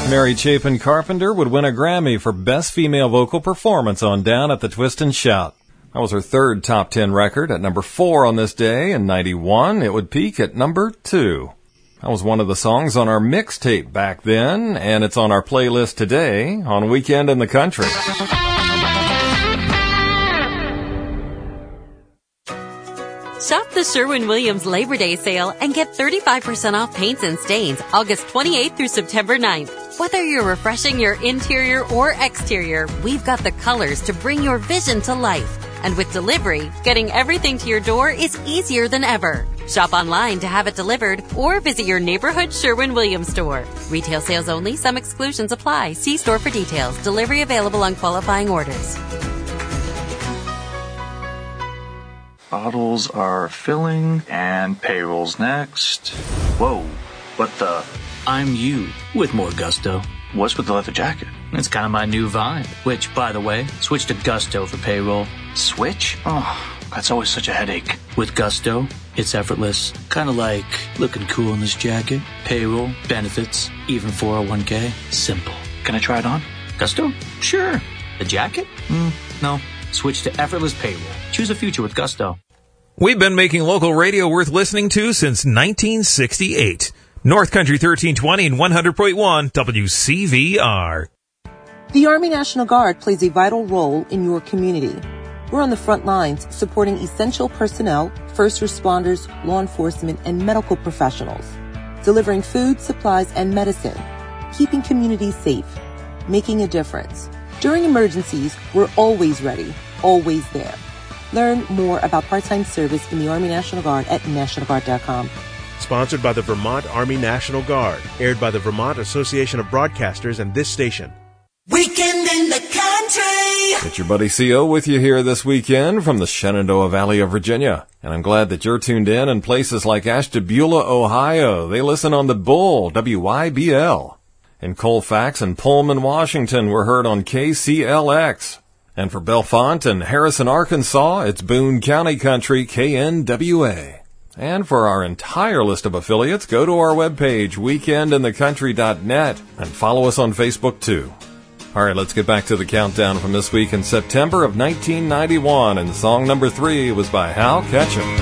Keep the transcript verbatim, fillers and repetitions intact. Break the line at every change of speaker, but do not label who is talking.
Mary Chapin Carpenter would win a Grammy for Best Female Vocal Performance on Down at the Twist and Shout. That was her third top ten record. At number four on this day in ninety-one, it would peak at number two. That was one of the songs on our mixtape back then, and it's on our playlist today on Weekend in the Country.
Shop the Sherwin-Williams Labor Day sale and get thirty-five percent off paints and stains August twenty-eighth through September ninth. Whether you're refreshing your interior or exterior, we've got the colors to bring your vision to life. And with delivery, getting everything to your door is easier than ever. Shop online to have it delivered or visit your neighborhood Sherwin-Williams store. Retail sales only. Some exclusions apply. See store for details. Delivery available on qualifying orders.
Bottles are filling, and payroll's next. Whoa, what the?
I'm you, with more gusto.
What's with the leather jacket?
It's kind of my new vibe, which, by the way, switch to Gusto for payroll.
Switch? Oh, that's always such a headache.
With Gusto, it's effortless. Kind of like looking cool in this jacket, payroll, benefits, even four oh one k. Simple.
Can I try it on?
Gusto? Sure. The jacket? Mm, no. Switch to effortless payroll. Choose a future with Gusto.
We've been making local radio worth listening to since nineteen sixty-eight. North Country thirteen twenty and one hundred point one W C V R.
The Army National Guard plays a vital role in your community. We're on the front lines supporting essential personnel, first responders, law enforcement, and medical professionals, delivering food, supplies, and medicine, keeping communities safe, making a difference. During emergencies, we're always ready, always there. Learn more about part-time service in the Army National Guard at national guard dot com.
Sponsored by the Vermont Army National Guard. Aired by the Vermont Association of Broadcasters and this station.
Weekend in the Country!
It's your buddy C O with you here this weekend from the Shenandoah Valley of Virginia. And I'm glad that you're tuned in in places like Ashtabula, Ohio. They listen on the Bull, W Y B L. In Colfax and Pullman, Washington, we're heard on K C L X. And for Bellefonte and Harrison, Arkansas, it's Boone County Country, K N W A. And for our entire list of affiliates, go to our webpage, weekend in the country dot net, and follow us on Facebook, too. All right, let's get back to the countdown from this week in September of nineteen ninety-one, and song number three was by Hal Ketchum.